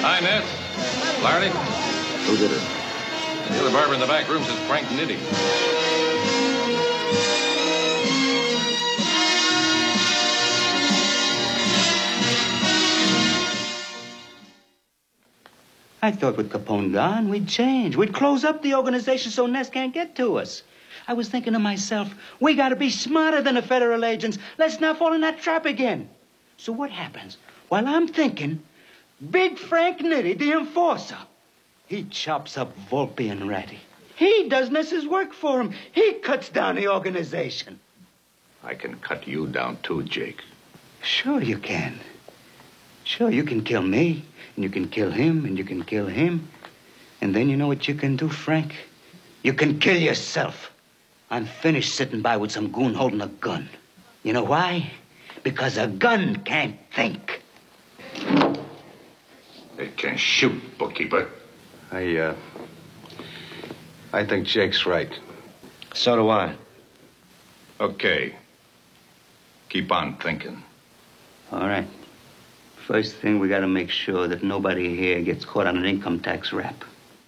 Hi, Ned. Flaherty. Who did it? The other barber in the back room says Frank Nitti. I thought with Capone gone, we'd change. We'd close up the organization so Ness can't get to us. I was thinking to myself, we gotta be smarter than the federal agents. Let's not fall in that trap again. So what happens? While I'm thinking, Big Frank Nitti, the enforcer, he chops up Volpe and Ratty. He does Ness's work for him. He cuts down the organization. I can cut you down too, Jake. Sure you can. Sure, you can kill me, and you can kill him, and you can kill him. And then you know what you can do, Frank? You can kill yourself. I'm finished sitting by with some goon holding a gun. You know why? Because a gun can't think. It can shoot, bookkeeper. I think Jake's right. So do I. Okay. Keep on thinking. All right. First thing, we gotta make sure that nobody here gets caught on an income tax rap.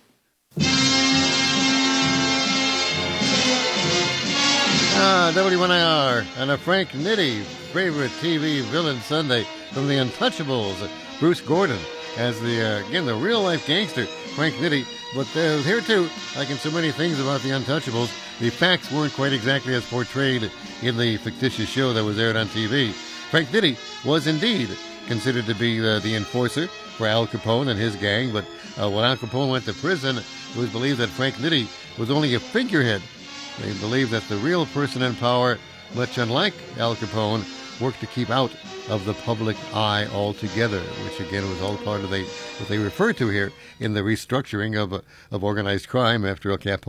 WNIR and a Frank Nitti favorite TV villain Sunday from The Untouchables. Bruce Gordon as the real-life gangster, Frank Nitti. But here, too, like in so many things about The Untouchables, the facts weren't quite exactly as portrayed in the fictitious show that was aired on TV. Frank Nitti was indeed considered to be the enforcer for Al Capone and his gang, but when Al Capone went to prison, it was believed that Frank Nitti was only a figurehead. They believed that the real person in power, much unlike Al Capone, worked to keep out of the public eye altogether, which again was all part of what they refer to here in the restructuring of organized crime after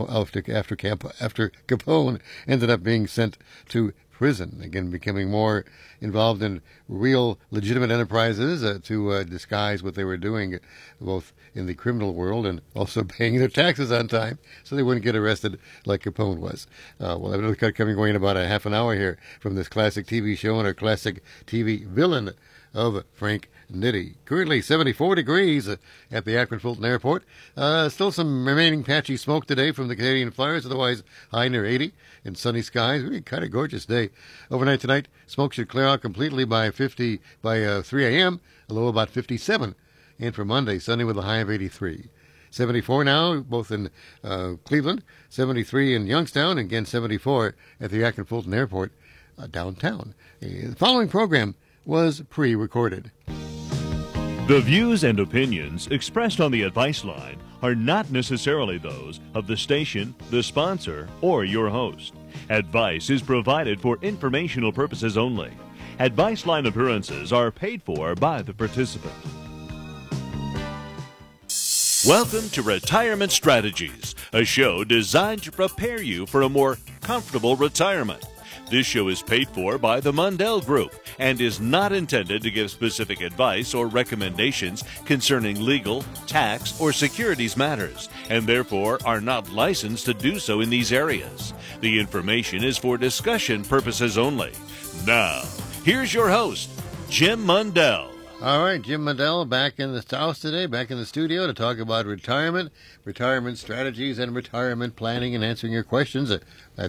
Capone ended up being sent to prison, again becoming more involved in real legitimate enterprises to disguise what they were doing, both in the criminal world and also paying their taxes on time so they wouldn't get arrested like Capone was. We'll have another cut coming in about a half an hour here from this classic TV show and our classic TV villain of Frank Nitti. Currently 74 degrees at the Akron Fulton Airport. Still some remaining patchy smoke today from the Canadian Flyers, otherwise high near 80 and sunny skies. Really kind of gorgeous day. Overnight tonight, smoke should clear out completely by 3 a.m., a low about 57. And for Monday, Sunday with a high of 83. 74 now, both in Cleveland, 73 in Youngstown, and again 74 at the Akron Fulton Airport downtown. The following program was pre-recorded. The views and opinions expressed on the Advice Line are not necessarily those of the station, the sponsor, or your host. Advice is provided for informational purposes only. Advice Line appearances are paid for by the participant. Welcome to Retirement Strategies, a show designed to prepare you for a more comfortable retirement. This show is paid for by the Mundell Group and is not intended to give specific advice or recommendations concerning legal, tax, or securities matters, and therefore are not licensed to do so in these areas. The information is for discussion purposes only. Now, here's your host, Jim Mundell. All right, Jim Mundell back in the house today, back in the studio to talk about retirement strategies, and retirement planning, and answering your questions at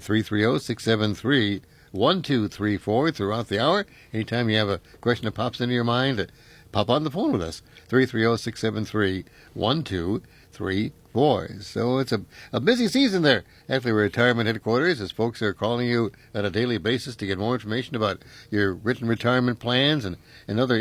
330-673-1234 throughout the hour. Anytime you have a question that pops into your mind, pop on the phone with us, 330-673-1234. So it's a busy season there at the retirement headquarters as folks are calling you on a daily basis to get more information about your written retirement plans and other